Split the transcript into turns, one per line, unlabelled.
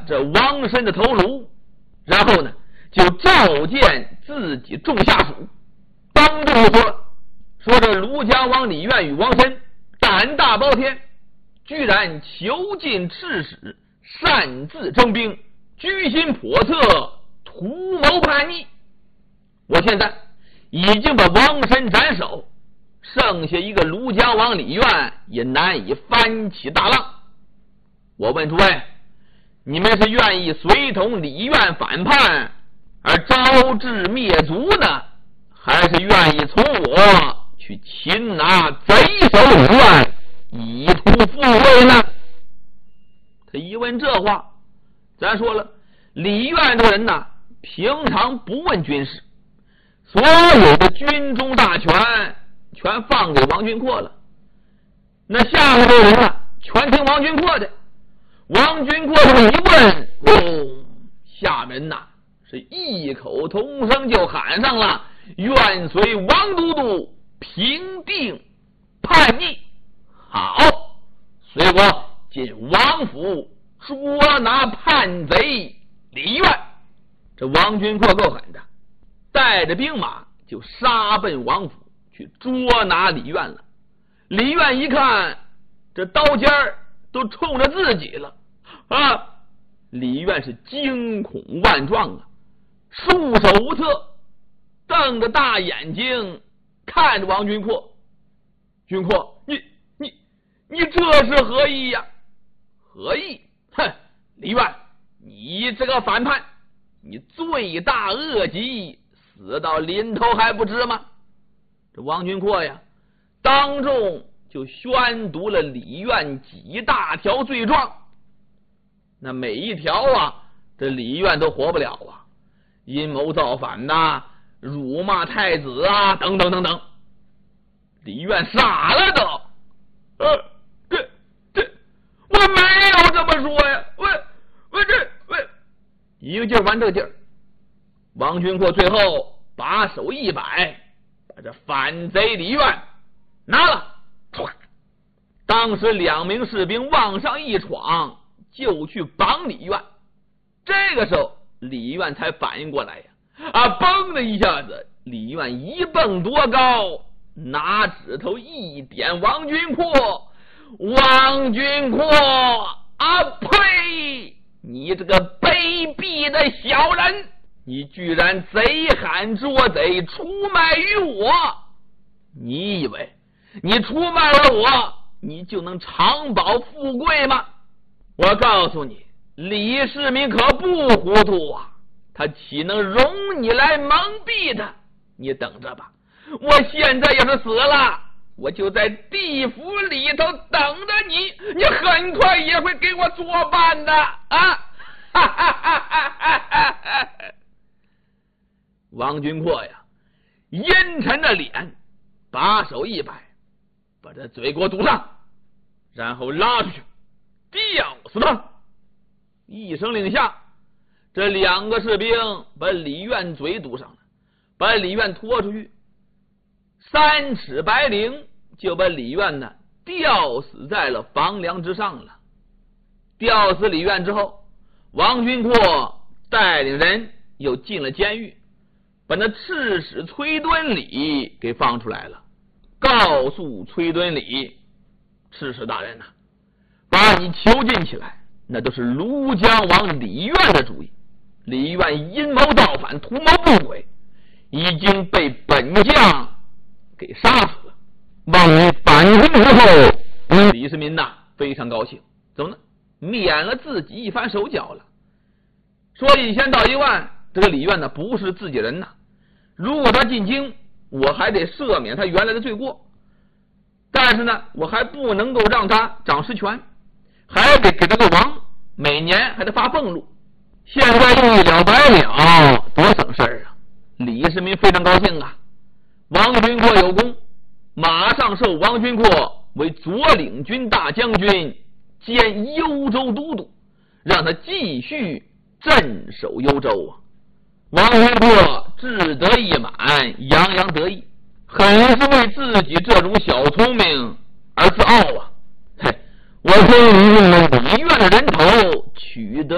这王申的头颅，然后呢就召见自己众下属，当众说这庐江王李渊与王申胆大包天，居然囚禁刺史，擅自征兵，居心叵测，图谋叛逆。我现在已经把王申斩首，剩下一个庐江王李渊也难以翻起大浪。我问诸位，你们是愿意随同李渊反叛而招致灭族呢，还是愿意从我去擒拿贼首李渊，以图复位呢？他一问这话，咱说了，李渊这个人呢，平常不问军事，所有的军中大权全放给王君阔了，那下面的人呢，全听王君阔的。王君阔这么一问，下面呐是异口同声就喊上了：愿随王都督平定叛逆。好，随我进王府捉拿叛贼李渊。这王君阔够狠的，带着兵马就杀奔王府去捉拿李渊了。李渊一看这刀尖都冲着自己了啊！李渊是惊恐万状啊，束手无策，瞪着大眼睛看着王君阔。君阔，你这是何意呀？何意？哼，李渊，你这个反叛，你罪大恶极，死到临头还不知吗？这王君阔呀，当众就宣读了李渊几大条罪状。那每一条啊，这李渊都活不了啊，阴谋造反呐，辱骂太子啊，等等等等。李渊傻了都，我没有这么说呀，我一个劲儿玩这劲儿。王君阔最后把手一摆，把这反贼李渊拿了。当时2名士兵往上一闯，就去绑李渊。这个时候李渊才反应过来呀，嘣的一下子，李渊一蹦多高，拿指头一点王君阔，王君阔呸！你这个卑鄙的小人，你居然贼喊捉贼，出卖于我！你以为你出卖了我，你就能长保富贵吗？我告诉你，李世民可不糊涂啊，他岂能容你来蒙蔽他？你等着吧，我现在要是死了，我就在地府里头等着你，你很快也会给我作伴的啊！王君阔呀，阴沉着脸，把手一摆，把这嘴给我堵上，然后拉出去吊死他。一声令下，这2个士兵把李渊嘴堵上了，把李渊拖出去，3尺白绫就把李渊呢吊死在了房梁之上了。吊死李渊之后，王君阔带领人又进了监狱，把那刺史崔敦礼给放出来了，告诉崔敦礼：刺史大人呐，把你囚禁起来，那都是庐江王李渊的主意。李渊阴谋造反，图谋不轨，已经被本将给杀死了。望你反攻之后，李世民呐非常高兴，怎么呢？免了自己一番手脚了。说一千道一万，这个李渊呢不是自己人呐，如果他进京，我还得赦免他原来的罪过，但是呢，我还不能够让他掌实权，还得给他个王，每年还得发俸禄。现在一了百了，多省事儿啊！李世民非常高兴啊。王君阔有功，马上授王君阔为左领军大将军兼幽州都督，让他继续镇守幽州啊。王君阔志得意满，洋洋得意，很是为自己这种小聪明而自傲啊。嘿，我终于用了李渊的人头，取得